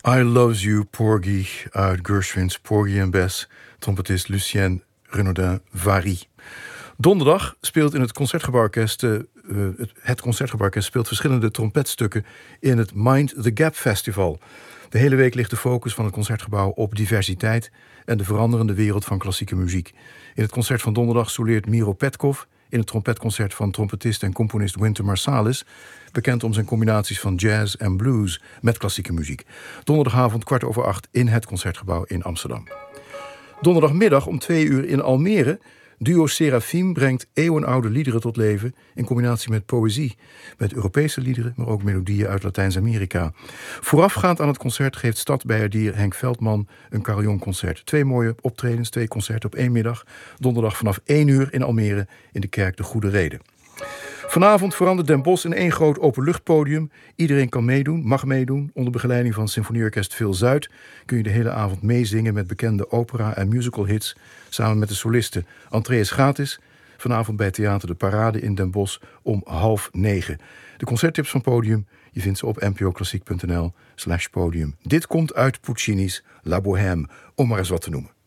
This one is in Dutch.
I Loves You, Porgy, uit Gershwin's Porgy and Bess, trompetist Lucien Renaudin-Vary. Donderdag speelt in het Concertgebouworkest, het Concertgebouworkest speelt verschillende trompetstukken in het Mind the Gap Festival. De hele week ligt de focus van het Concertgebouw op diversiteit en de veranderende wereld van klassieke muziek. In het concert van donderdag soleert Miro Petkov in het trompetconcert van trompetist en componist Wynton Marsalis, bekend om zijn combinaties van jazz en blues met klassieke muziek. Donderdagavond 7:15 in het Concertgebouw in Amsterdam. Donderdagmiddag om 2:00 in Almere. Duo Seraphim brengt eeuwenoude liederen tot leven in combinatie met poëzie. Met Europese liederen, maar ook melodieën uit Latijns-Amerika. Voorafgaand aan het concert geeft stadsbijaardier Henk Veldman een carillonconcert. 2 mooie optredens, 2 concerten op 1 middag. Donderdag vanaf 1:00 in Almere in de kerk De Goede Reden. Vanavond verandert Den Bosch in 1 groot openluchtpodium. Iedereen kan meedoen, mag meedoen. Onder begeleiding van Symfonieorkest Phil Zuid kun je de hele avond meezingen met bekende opera- en musicalhits samen met de solisten. Entree is gratis. Vanavond bij Theater de Parade in Den Bosch om 8:30. De concerttips van Podium, je vindt ze op npoklassiek.nl/podium. Dit komt uit Puccini's La Bohème, om maar eens wat te noemen.